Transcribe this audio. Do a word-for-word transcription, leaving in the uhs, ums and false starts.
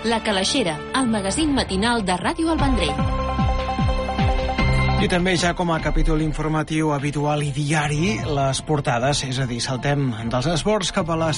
La Calaixera, el magazín matinal de Ràdio El Vendrell. I també ja com a capítol informatiu habitual i diari, les portades, és a dir, saltem dels esports cap a les